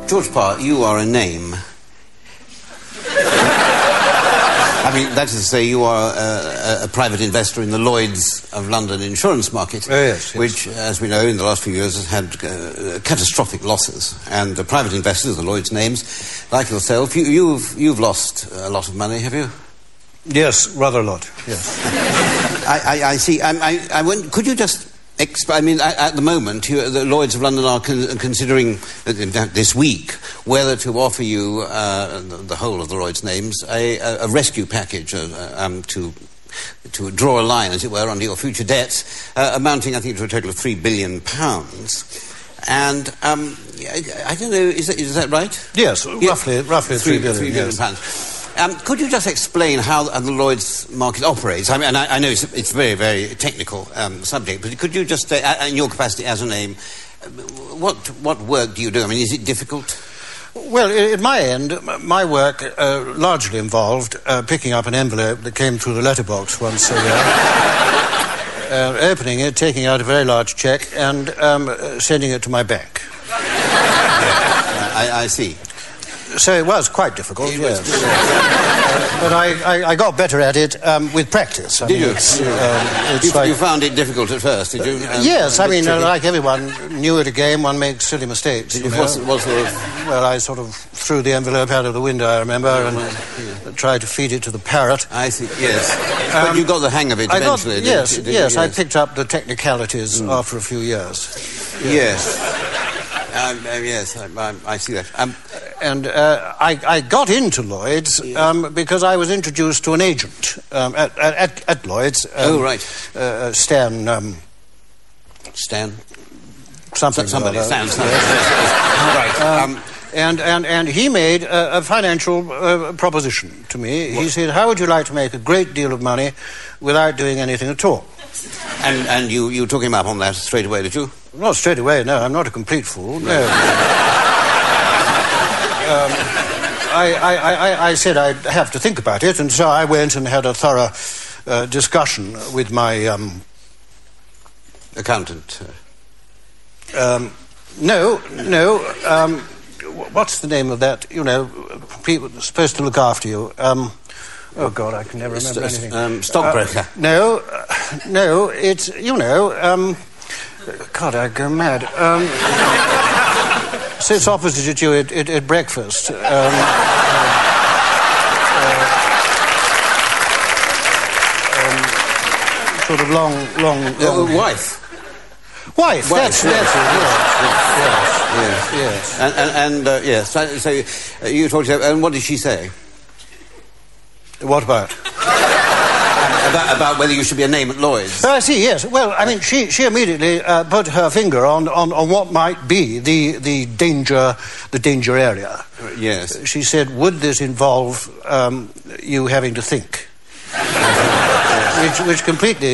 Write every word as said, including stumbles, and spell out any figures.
George Parr, you are a name. I mean, that is to say, you are a, a private investor in the Lloyd's of London insurance market, oh, yes, yes. which, as we know, in the last few years has had uh, catastrophic losses. And the private investors, the Lloyd's names, like yourself, you, you've, you've lost a lot of money, have you? Yes, rather a lot, yes. I, I, I see. I, I, I went, could you just... Exp I mean, at the moment, you, the Lloyd's of London are con considering uh, this week whether to offer you uh, the, the whole of the Lloyd's names a, a, a rescue package uh, um, to to draw a line, as it were, under your future debts, uh, amounting, I think, to a total of three billion pounds. And um, I, I don't know, is that, is that right? Yes, yeah. roughly, roughly three, three billion. Three billion yes. pounds. Um, could you just explain how the Lloyd's market operates? I mean, and I, I know it's, it's a very, very technical um, subject, but could you just, uh, in your capacity as a name, uh, what what work do you do? I mean, is it difficult? Well, at my end, my work uh, largely involved uh, picking up an envelope that came through the letterbox once a year, uh, opening it, taking out a very large cheque, and um, uh, sending it to my bank. Yeah, I, I see. So it was quite difficult, it yes. Was uh, but I, I, I got better at it um, with practice. I did mean, you? It's, um, it's you, like, you found it difficult at first, did you? Um, yes, I mean, uh, tricky. like everyone, new at a game, one makes silly mistakes. You know? What sort of... Well, I sort of threw the envelope out of the window, I remember, and yeah. tried to feed it to the parrot. I see, yes. Um, but you got the hang of it I eventually, got, did yes, you? Did yes, you? I picked up the technicalities mm. after a few years. Yes. yes. Um, uh, yes, I, I, I see that. Um, and uh, I, I got into Lloyd's yes. um, because I was introduced to an agent um, at, at, at Lloyd's. Um, oh, right. Uh, Stan... Um, Stan? Something. Somebody, Stan. Yes. Right. Um, and, and, and he made a, a financial uh, proposition to me. What? He said, how would you like to make a great deal of money without doing anything at all? And, and you, you took him up on that straight away, did you? Not straight away, no. I'm not a complete fool, no. um, I, I, I, I said I'd have to think about it, and so I went and had a thorough uh, discussion with my... Um, accountant? Um, no, no. Um, what's the name of that? You know, people supposed to look after you. Um, oh, God, I can never remember St anything. Um, stockbroker? Uh, no, uh, no, it's, you know... Um, God, I go mad. Um, sits opposite at you at, at, at breakfast. Um, uh, um, sort of long, long... long uh, wife? Wife, Wife, that's, yes. that's it, yes. Yes, yes. yes. And, and, and uh, yes, so, so uh, you talked to her, and what did she say? What about? About, about whether you should be a name at Lloyd's. Oh, I see, yes. Well, I mean, she, she immediately uh, put her finger on, on, on what might be the, the, danger, the danger area. Yes. She said, would this involve um, you having to think? which, which completely...